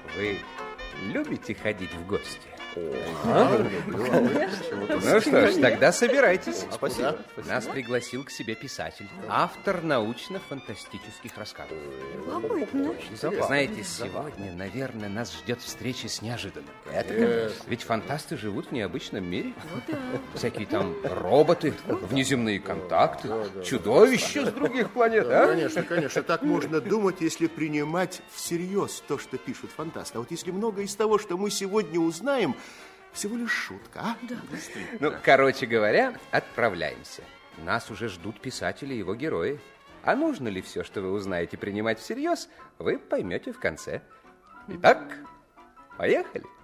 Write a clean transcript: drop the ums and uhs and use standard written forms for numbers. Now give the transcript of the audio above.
Вы любите ходить в гости? Конечно. Ну что ж, тогда собирайтесь. Спасибо. Нас пригласил к себе писатель, автор научно-фантастических рассказов. Любопытно. Знаете, сегодня, наверное, нас ждет встреча с неожиданным. Это ведь фантасты живут в необычном мире. Всякие там роботы, внеземные контакты, чудовища с других планет, а? Конечно, конечно. Так можно думать, если принимать всерьез то, что пишут фантасты. А вот если много из того, что мы сегодня узнаем, всего лишь шутка, а? Да. Ну, короче говоря, отправляемся. Нас уже ждут писатели и его герои. А нужно ли все, что вы узнаете, принимать всерьез, вы поймете в конце. Итак, поехали.